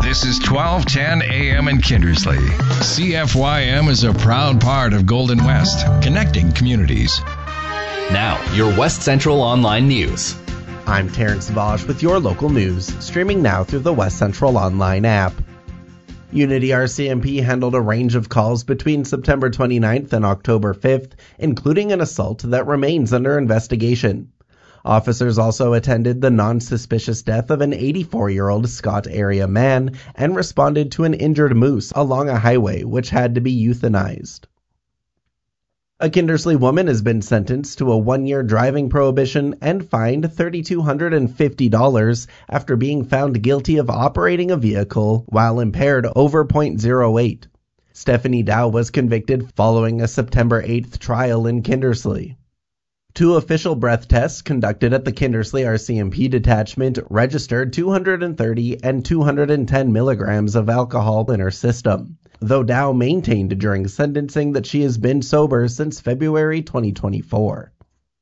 This is 1210 AM in Kindersley. CFYM is a proud part of Golden West, connecting communities. Now, your West Central Online News. I'm Terrence Vosh with your local news, streaming now through the West Central Online app. Unity RCMP handled a range of calls between September 29th and October 5th, including an assault that remains under investigation. Officers also attended the non-suspicious death of an 84-year-old Scott area man and responded to an injured moose along a highway which had to be euthanized. A Kindersley woman has been sentenced to a 1-year driving prohibition and fined $3,250 after being found guilty of operating a vehicle while impaired over .08. Stephanie Dow was convicted following a September 8th trial in Kindersley. 2 official breath tests conducted at the Kindersley RCMP detachment registered 230 and 210 milligrams of alcohol in her system, though Dow maintained during sentencing that she has been sober since February 2024.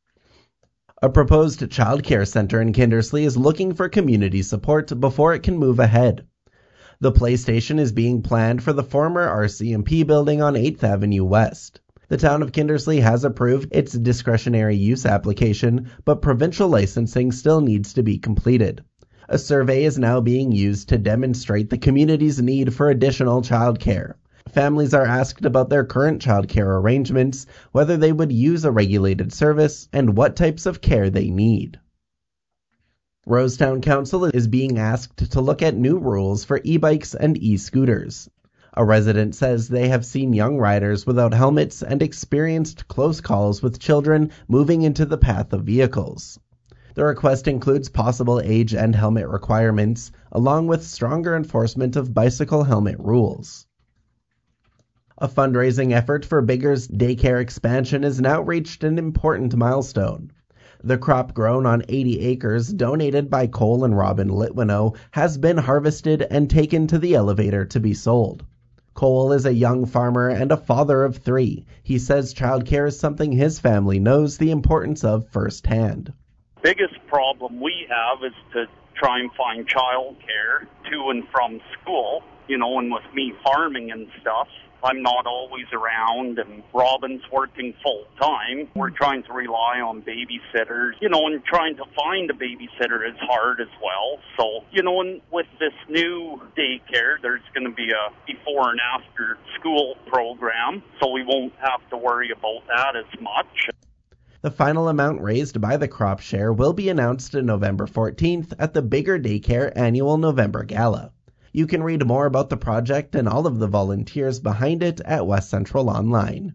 A proposed childcare center in Kindersley is looking for community support before it can move ahead. The PlayStation is being planned for the former RCMP building on 8th Avenue West. The town of Kindersley has approved its discretionary use application, but provincial licensing still needs to be completed. A survey is now being used to demonstrate the community's need for additional childcare. Families are asked about their current childcare arrangements, whether they would use a regulated service, and what types of care they need. Rosetown Council is being asked to look at new rules for e-bikes and e-scooters. A resident says they have seen young riders without helmets and experienced close calls with children moving into the path of vehicles. The request includes possible age and helmet requirements, along with stronger enforcement of bicycle helmet rules. A fundraising effort for Bigger's daycare expansion has now reached an important milestone. The crop grown on 80 acres donated by Cole and Robin Litwinow has been harvested and taken to the elevator to be sold. Cole is a young farmer and a father of 3. He says childcare is something his family knows the importance of firsthand. Biggest problem we have is to try and find childcare to and from school, and with me farming and stuff, I'm not always around, and Robin's working full-time. We're trying to rely on babysitters, and trying to find a babysitter is hard as well. So, and with this new daycare, there's going to be a before and after school program, so we won't have to worry about that as much. The final amount raised by the crop share will be announced on November 14th at the Bigger Daycare annual November Gala. You can read more about the project and all of the volunteers behind it at West Central Online.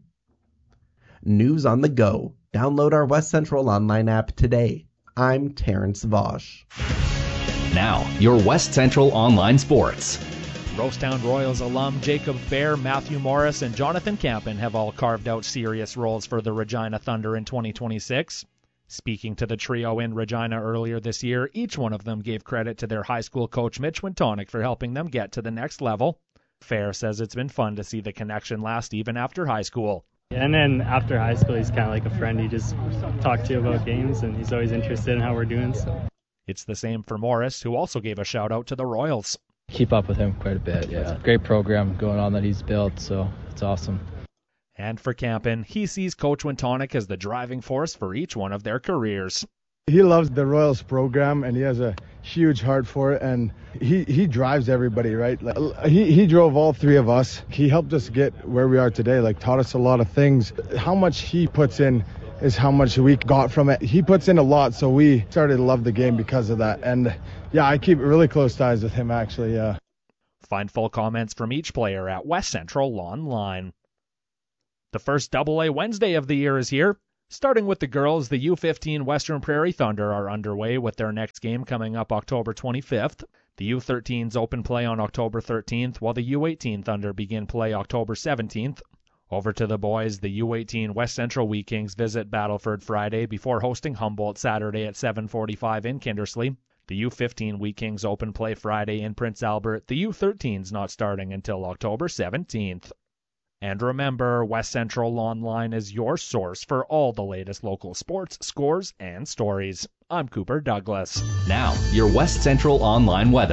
News on the go. Download our West Central Online app today. I'm Terrence Vosh. Now, your West Central Online Sports. Rosetown Royals alum Jacob Fair, Matthew Morris, and Jonathan Campen have all carved out serious roles for the Regina Thunder in 2026. Speaking to the trio in Regina earlier this year, each one of them gave credit to their high school coach Mitch Wintonic for helping them get to the next level. Fair says it's been fun to see the connection last even after high school. And then after high school, he's kind of like a friend. He just talks to you about games, and he's always interested in how we're doing. So it's the same for Morris, who also gave a shout-out to the Royals. Keep up with him quite a bit, yeah. Great program going on that he's built, so it's awesome. And for Campen, he sees Coach Wintonic as the driving force for each one of their careers. He loves the Royals program, and he has a huge heart for it, and he drives everybody, right? He drove all 3 of us. He helped us get where we are today, taught us a lot of things. How much he puts in is how much we got from it. He puts in a lot, so we started to love the game because of that. And yeah, I keep really close ties with him, actually, yeah. Find full comments from each player at West Central Online. The first AA Wednesday of the year is here. Starting with the girls, the U15 Western Prairie Thunder are underway with their next game coming up October 25th. The U13s open play on October 13th, while the U18 Thunder begin play October 17th. Over to the boys, the U18 West Central Wheat Kings visit Battleford Friday before hosting Humboldt Saturday at 7:45 in Kindersley. The U15 Wheat Kings open play Friday in Prince Albert. The U13's not starting until October 17th. And remember, West Central Online is your source for all the latest local sports, scores, and stories. I'm Cooper Douglas. Now, your West Central Online weather.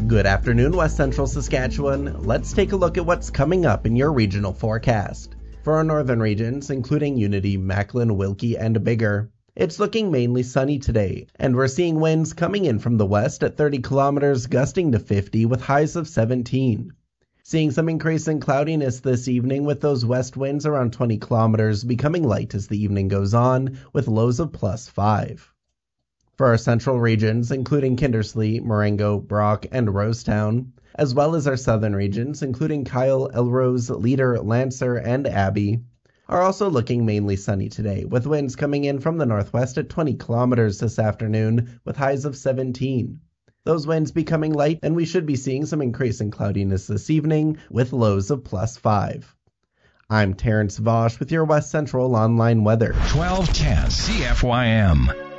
Good afternoon, West Central Saskatchewan. Let's take a look at what's coming up in your regional forecast. For our northern regions, including Unity, Macklin, Wilkie, and Biggar, it's looking mainly sunny today, and we're seeing winds coming in from the west at 30 kilometers, gusting to 50 with highs of 17. Seeing some increase in cloudiness this evening with those west winds around 20 kilometers becoming light as the evening goes on with lows of +5. For our central regions, including Kindersley, Marengo, Brock, and Rosetown, as well as our southern regions, including Kyle, Elrose, Leader, Lancer, and Abbey, are also looking mainly sunny today, with winds coming in from the northwest at 20 kilometers this afternoon with highs of 17. Those winds becoming light, and we should be seeing some increase in cloudiness this evening with lows of +5. I'm Terrence Vosch with your West Central Online weather. 1210 CFYM.